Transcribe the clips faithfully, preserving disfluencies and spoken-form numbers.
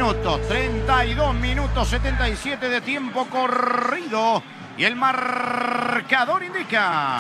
minutos, treinta y dos minutos setenta y siete de tiempo corrido. Y el marcador indica...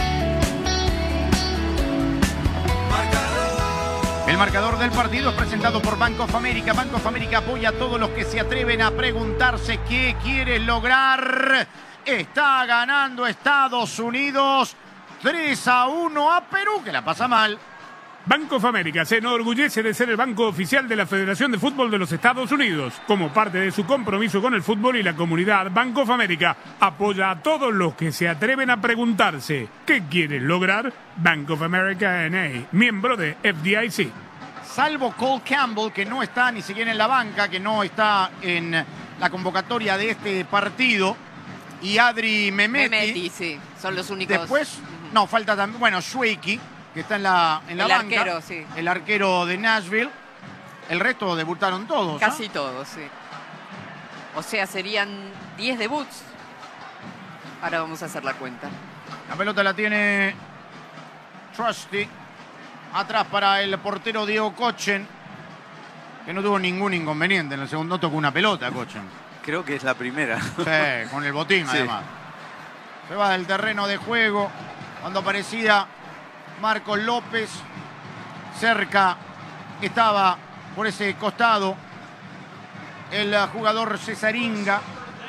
El marcador del partido es presentado por Bank of America. Bank of America apoya a todos los que se atreven a preguntarse qué quiere lograr. Está ganando Estados Unidos tres a uno a Perú, que la pasa mal. Bank of America se enorgullece de ser el banco oficial de la Federación de Fútbol de los Estados Unidos. Como parte de su compromiso con el fútbol y la comunidad, Bank of America apoya a todos los que se atreven a preguntarse ¿qué quieren lograr? Bank of America N A, miembro de F D I C. Salvo Cole Campbell, que no está ni siquiera en la banca, que no está en la convocatoria de este partido, y Adri Mehmeti. Mehmeti, sí, son los únicos. Después, no, falta también, bueno, Schweiki, que está en la, en la el banca. arquero, sí. El arquero de Nashville. El resto debutaron todos. Casi ¿no? todos, sí. O sea, serían diez debuts. Ahora vamos a hacer la cuenta. La pelota la tiene Trusty. Atrás para el portero Diego Kochen, que no tuvo ningún inconveniente. En el segundo tocó una pelota, Kochen. Creo que es la primera. Sí, con el botín, sí. Además. Se va del terreno de juego cuando aparecía Marcos López. Cerca estaba por ese costado el jugador Cesaringa.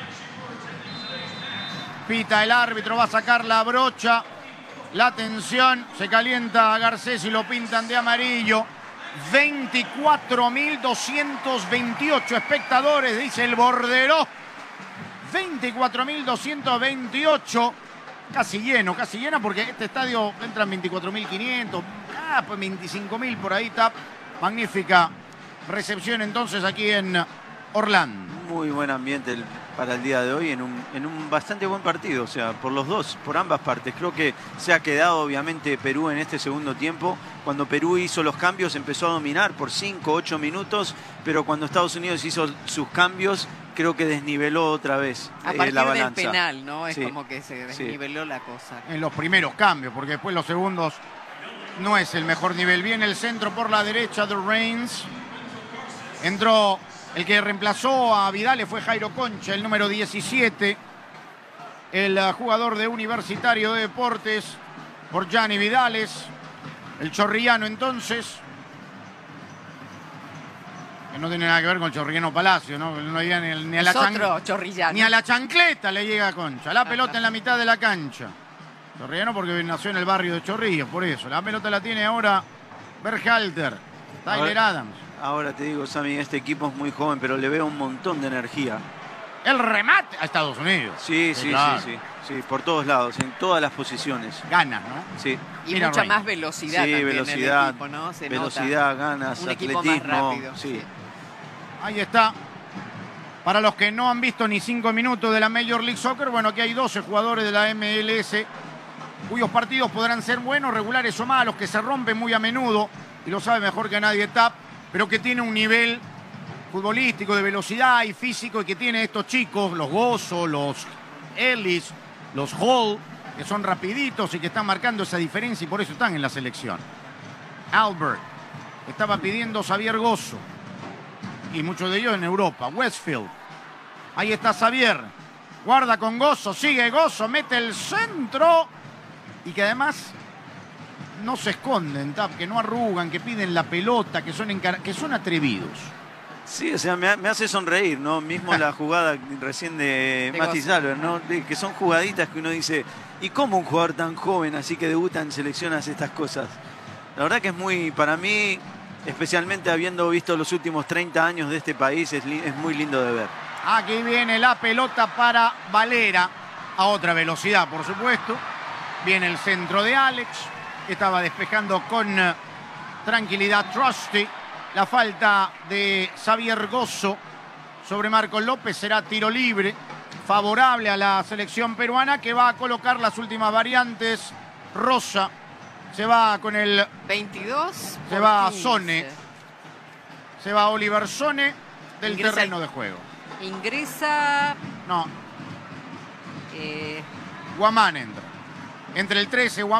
Pita el árbitro, va a sacar la brocha. La tensión, se calienta a Garcés y lo pintan de amarillo. veinticuatro mil doscientos veintiocho espectadores, dice el bordero. veinticuatro mil doscientos veintiocho. Casi lleno, casi llena, porque este estadio entran veinticuatro mil quinientos. Ah, pues veinticinco mil por ahí está. Magnífica recepción entonces aquí en Orlando. Muy buen ambiente el, para el día de hoy en un, en un bastante buen partido, o sea, por los dos, por ambas partes. Creo que se ha quedado obviamente Perú en este segundo tiempo. Cuando Perú hizo los cambios empezó a dominar por cinco, ocho minutos, pero cuando Estados Unidos hizo sus cambios creo que desniveló otra vez a eh, partir la del balanza. penal, ¿no? Es sí. como que se desniveló sí. la cosa. En los primeros cambios, porque después los segundos no es el mejor nivel. Viene el centro por la derecha de Reigns. Entró el que reemplazó a Vidal, fue Jairo Concha, el número diecisiete. El jugador de Universitario de Deportes por Gianni Vidales. El chorrillano entonces. Que no tiene nada que ver con el chorrillano Palacio, ¿no? No llega ni, ni, a la otro chorrillano. ni a la chancleta le llega a Concha. La pelota en la mitad de la cancha. Chorrillano porque nació en el barrio de Chorrillos, por eso. La pelota la tiene ahora Berhalter, Tyler ahora, Adams. Ahora te digo, Sammy, este equipo es muy joven, pero le veo un montón de energía. El remate a Estados Unidos. Sí, sí, sí, claro. sí, sí, sí, por todos lados, en todas las posiciones. Ganas, ¿no? Sí. Y Mira mucha Reigns. más velocidad Sí, también velocidad, en el equipo, ¿no? Se velocidad, nota. ganas, Un atletismo. equipo más rápido. Sí. Sí. Ahí está. Para los que no han visto ni cinco minutos de la Major League Soccer, bueno, aquí hay doce jugadores de la M L S cuyos partidos podrán ser buenos, regulares o malos, que se rompen muy a menudo, y lo sabe mejor que nadie Tap, pero que tiene un nivel futbolístico, de velocidad y físico, y que tiene estos chicos, los Gozo, los Ellis, los Hall, que son rapiditos y que están marcando esa diferencia y por eso están en la selección. Albert estaba pidiendo Xavier Gozo, y muchos de ellos en Europa. Westfield, ahí está Xavier, guarda con Gozo, sigue Gozo, mete el centro, y que además no se esconden, Tap, que no arrugan, que piden la pelota, que son, encar que son atrevidos. Sí, o sea, me, me hace sonreír, ¿no? Mismo la jugada recién de, de Mati Salver, ¿no? De, que son jugaditas que uno dice, ¿y cómo un jugador tan joven, así que debuta en selección, hace estas cosas? La verdad que es muy, para mí, especialmente habiendo visto los últimos treinta años de este país, es, es muy lindo de ver. Aquí viene la pelota para Valera, a otra velocidad, por supuesto. Viene el centro de Alex, que estaba despejando con uh, tranquilidad Trusty. La falta de Xavier Gozo sobre Marcos López será tiro libre, favorable a la selección peruana, que va a colocar las últimas variantes. Rosa se va con el veintidós. Se va a Sone. Se va Oliver Sone del Ingresa terreno el... de juego. Ingresa... No. Eh... Guamán entra. Entre el trece, Guamán.